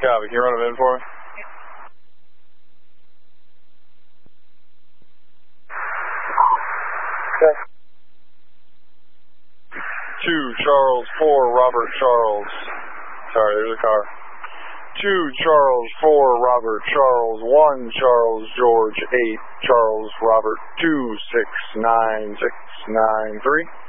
Copy. Can you run them in for me? Okay. 2 Charles 4 Robert Charles. Sorry, there's a car. 2 Charles 4 Robert Charles 1 Charles George 8 Charles Robert 2 6 9 6 9 3.